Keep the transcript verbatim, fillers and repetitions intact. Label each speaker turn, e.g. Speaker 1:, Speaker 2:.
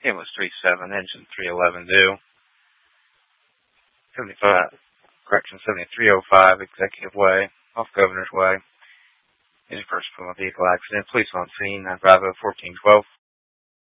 Speaker 1: It was three seven, engine three eleven due. seventy-five, correction, seventy-three oh five, Executive Way, off Governor's Way. Is a person from a vehicle accident. Police on scene, Bravo fourteen twelve.